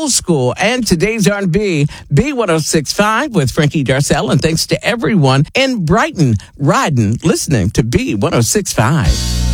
old school and today's R&B, B1065 with Frankie Darcell. And thanks to everyone in Brighton riding, listening to B1065.